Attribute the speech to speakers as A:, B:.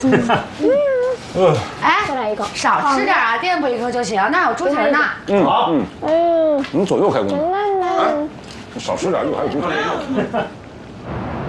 A: 哎，
B: 再来一个，
A: 少吃点啊，垫补一口就行。那有猪蹄呢。
C: 好，
B: 哎呦，
C: 你左右开弓，
B: 真烂烂。
C: 少吃点，又还有猪蹄。